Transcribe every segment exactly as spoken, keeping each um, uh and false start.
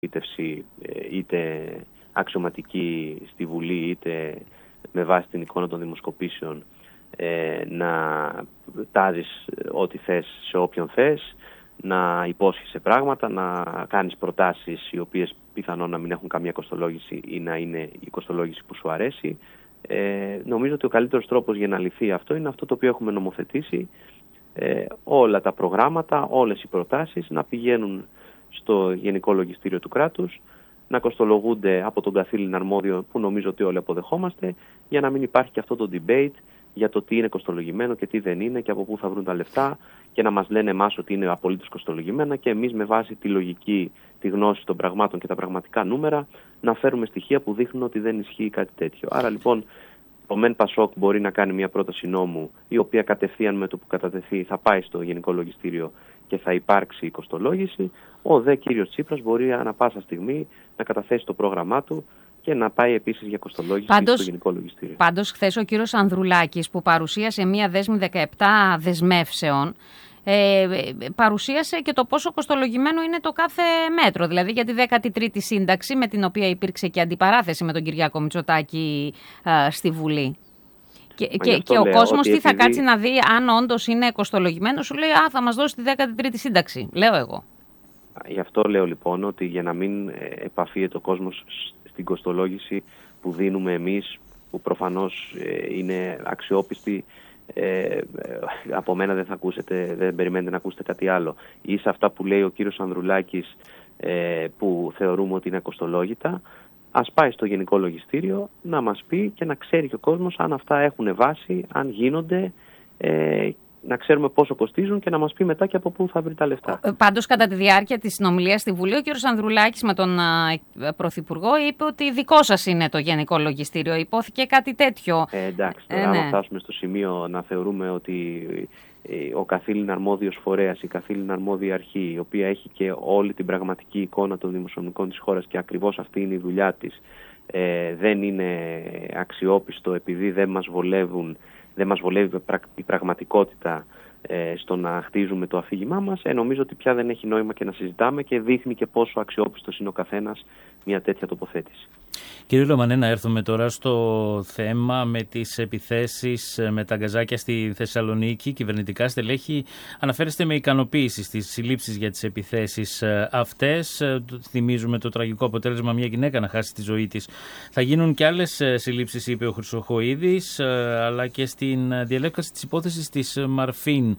είτε αξιωματική στη Βουλή, είτε με βάση την εικόνα των δημοσκοπήσεων, ε, να τάζεις ό,τι θες σε όποιον θες, να υπόσχεσαι πράγματα, να κάνεις προτάσεις οι οποίες πιθανόν να μην έχουν καμία κοστολόγηση ή να είναι η κοστολόγηση που σου αρέσει. Ε, νομίζω ότι ο καλύτερος τρόπος για να λυθεί αυτό είναι αυτό το οποίο έχουμε νομοθετήσει. Ε, όλα τα προγράμματα, όλες οι προτάσεις να πηγαίνουν στο Γενικό Λογιστήριο του κράτους, να κοστολογούνται από τον καθήλυνα αρμόδιο, που νομίζω ότι όλοι αποδεχόμαστε, για να μην υπάρχει και αυτό το debate για το τι είναι κοστολογημένο και τι δεν είναι και από πού θα βρουν τα λεφτά, και να μας λένε εμάς ότι είναι απολύτως κοστολογημένα και εμείς με βάση τη λογική, τη γνώση των πραγμάτων και τα πραγματικά νούμερα να φέρουμε στοιχεία που δείχνουν ότι δεν ισχύει κάτι τέτοιο. Άρα λοιπόν το ΜΕΝ Πασόκ μπορεί να κάνει μια πρόταση νόμου, η οποία κατευθείαν με το που κατατεθεί θα πάει στο Γενικό Λογιστήριο και θα υπάρξει η κοστολόγηση. Ο δε κύριος Τσίπρας μπορεί ανά πάσα στιγμή να καταθέσει το πρόγραμμά του και να πάει επίσης για κοστολόγηση πάντως, στο Γενικό Λογιστήριο. Πάντως, χθες ο κύριος Ανδρουλάκης, που παρουσίασε μία δέσμη δεκαεπτά δεσμεύσεων, ε, παρουσίασε και το πόσο κοστολογημένο είναι το κάθε μέτρο. Δηλαδή για τη δέκατη τρίτη σύνταξη, με την οποία υπήρξε και αντιπαράθεση με τον Κυριάκο Μητσοτάκη ε, στη Βουλή. Και, και, και ο κόσμος τι θα επειδή... κάτσει να δει αν όντως είναι κοστολογημένο, σου λέει «Α, θα μας δώσει τη δέκατη τρίτη σύνταξη», λέω εγώ. Γι' αυτό λέω λοιπόν ότι για να μην επαφίεται ο κόσμος στην κοστολόγηση που δίνουμε εμείς, που προφανώς είναι αξιόπιστη, ε, από μένα δεν θα ακούσετε, δεν περιμένετε να ακούσετε κάτι άλλο, ή σε αυτά που λέει ο κύριος Ανδρουλάκης, ε, που θεωρούμε ότι είναι κοστολόγητα, ας πάει στο Γενικό Λογιστήριο να μας πει και να ξέρει και ο κόσμος αν αυτά έχουν βάση, αν γίνονται, ε, να ξέρουμε πόσο κοστίζουν και να μας πει μετά και από πού θα βρει τα λεφτά. Πάντως, κατά τη διάρκεια της συνομιλίας στη Βουλή, ο κ. Ανδρουλάκης με τον uh, Πρωθυπουργό είπε ότι δικό σας είναι το Γενικό Λογιστήριο. Υπόθηκε κάτι τέτοιο. Ε, εντάξει, τώρα ε, ναι. Αν φτάσουμε στο σημείο να θεωρούμε ότι ο καθήλυνα αρμόδιος φορέας, η καθήλυνα αρμόδια αρχή, η οποία έχει και όλη την πραγματική εικόνα των δημοσιονομικών της χώρας και ακριβώς αυτή είναι η δουλειά της, ε, δεν είναι αξιόπιστο επειδή δεν μας βολεύουν, δεν μας βολεύει η πραγματικότητα ε, στο να χτίζουμε το αφήγημά μας, ε, νομίζω ότι πια δεν έχει νόημα και να συζητάμε και δείχνει και πόσο αξιόπιστος είναι ο καθένας μια τέτοια τοποθέτηση. Κύριε Ρωμανέ, να έρθουμε τώρα στο θέμα με τις επιθέσεις με τα γκαζάκια στη Θεσσαλονίκη. Κυβερνητικά στελέχη αναφέρεστε με ικανοποίηση στις συλλήψεις για τις επιθέσεις αυτές. Θυμίζουμε το τραγικό αποτέλεσμα, μια γυναίκα να χάσει τη ζωή της. Θα γίνουν και άλλες συλλήψεις, είπε ο Χρυσοχοΐδης, αλλά και στην διαλέκταση της υπόθεσης της Μαρφίν,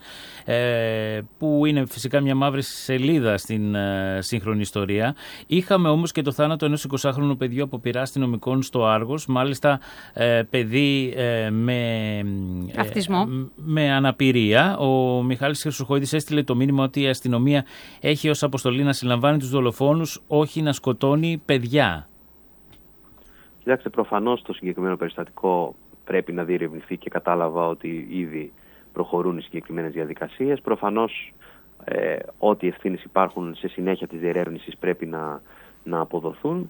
που είναι φυσικά μια μαύρη σελίδα στην σύγχρονη ιστορία. Είχαμε όμως και το θάνατο ενός εικοσάχρονου παιδιού από πειρά αστυνομικών στο Άργος, μάλιστα ε, παιδί ε, με, αυτισμό. Ε, με αναπηρία. Ο Μιχάλης Χρυσοχοΐδης έστειλε το μήνυμα ότι η αστυνομία έχει ως αποστολή να συλλαμβάνει τους δολοφόνους, όχι να σκοτώνει παιδιά. Κοιτάξτε, προφανώς το συγκεκριμένο περιστατικό πρέπει να διερευνηθεί και κατάλαβα ότι ήδη προχωρούν οι συγκεκριμένες διαδικασίες. Προφανώς ε, ό,τι ευθύνες υπάρχουν σε συνέχεια της διερεύνησης πρέπει να, να αποδοθούν.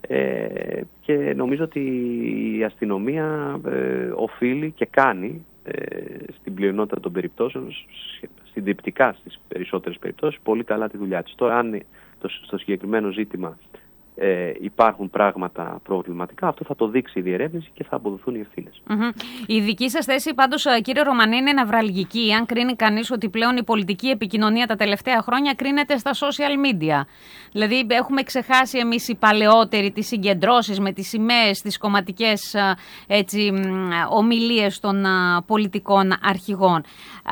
Ε, και νομίζω ότι η αστυνομία ε, οφείλει και κάνει ε, στην πλειονότητα των περιπτώσεων, συντριπτικά στις περισσότερες περιπτώσεις, πολύ καλά τη δουλειά της. Τώρα, αν το, στο συγκεκριμένο ζήτημα ε, υπάρχουν πράγματα προβληματικά, αυτό θα το δείξει η διερεύνηση και θα αποδοθούν οι ευθύνες. Mm-hmm. Η δική σας θέση πάντως, κύριε Ρωμανέ, είναι ναυραλγική, αν κρίνει κανείς ότι πλέον η πολιτική επικοινωνία τα τελευταία χρόνια κρίνεται στα social media. Δηλαδή έχουμε ξεχάσει εμείς οι παλαιότεροι τις συγκεντρώσεις με τις σημαίες, τις κομματικές έτσι, ομιλίες των πολιτικών αρχηγών.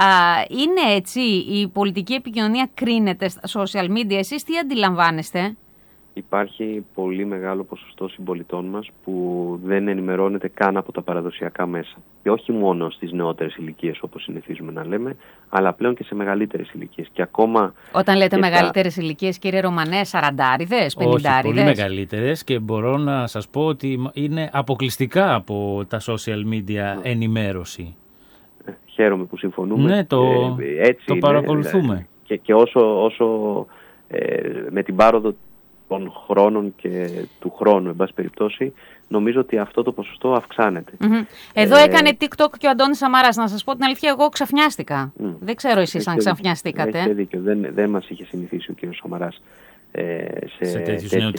Είναι έτσι, η πολιτική επικοινωνία κρίνεται στα social media. Εσείς τι αντιλαμβάνεστε? Υπάρχει πολύ μεγάλο ποσοστό συμπολιτών μας που δεν ενημερώνεται καν από τα παραδοσιακά μέσα. Και όχι μόνο στις νεότερες ηλικίες όπως συνηθίζουμε να λέμε, αλλά πλέον και σε μεγαλύτερες ηλικίες. Και ακόμα όταν λέτε και μεγαλύτερες στα... ηλικίες, κύριε Ρωμανέ, σαραντάριδες, πενηντάριδες? Όχι, πολύ μεγαλύτερες, και μπορώ να σας πω ότι είναι αποκλειστικά από τα social media ενημέρωση. Ε, χαίρομαι που συμφωνούμε. Ναι, το, ε, έτσι το είναι, παρακολουθούμε. Δηλαδή, και, και όσο, όσο ε, με την πάροδο των χρόνων και του χρόνου, εν πάση περιπτώσει, νομίζω ότι αυτό το ποσοστό αυξάνεται. Mm-hmm. Εδώ ε, έκανε TikTok και ο Αντώνης Σαμαράς. Να σας πω την αλήθεια, εγώ ξαφνιάστηκα. Mm. Δεν ξέρω εσείς αν ξαφνιαστήκατε. Έχετε δίκιο. Δεν, δεν μας είχε συνηθίσει ο κύριος Σαμαράς ε, σε, σε τέτοιους τέτοιες,